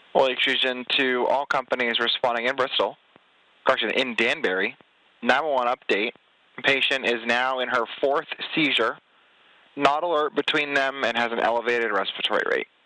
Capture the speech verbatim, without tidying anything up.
Well, extrusion to all companies responding in Bristol, correction, in Danbury. nine one one update. Patient is now in her fourth seizure, not alert between them, and has an elevated respiratory rate.